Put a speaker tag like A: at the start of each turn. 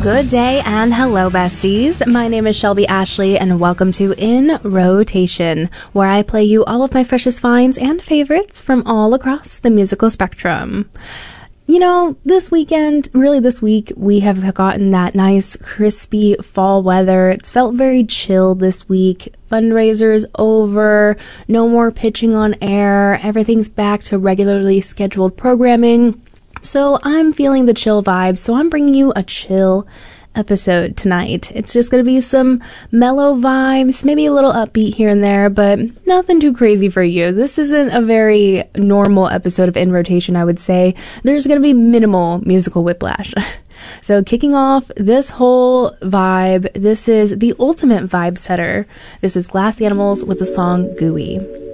A: Good day and hello, besties. My name is Shelby Ashley, and welcome to In Rotation, where I play you all of my freshest finds and favorites from all across the musical spectrum. You know, this week, we have gotten that nice, crispy fall weather. It's felt very chill this week. Fundraisers over, no more pitching on air, everything's back to regularly scheduled programming. So I'm feeling the chill vibes, so I'm bringing you a chill episode tonight. It's just going to be some mellow vibes, maybe a little upbeat here and there, but nothing too crazy for you. This isn't a very normal episode of In Rotation, I would say. There's going to be minimal musical whiplash. So kicking off this whole vibe, this is the ultimate vibe setter. This is Glass Animals with the song Gooey.